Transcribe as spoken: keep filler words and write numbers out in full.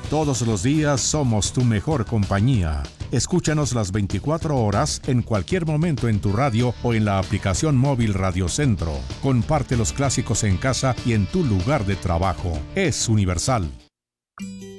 Todos los días somos tu mejor compañía. Escúchanos las veinticuatro horas en cualquier momento en tu radio o en la aplicación móvil Radio Centro. Comparte los clásicos en casa y en tu lugar de trabajo. Es Universal.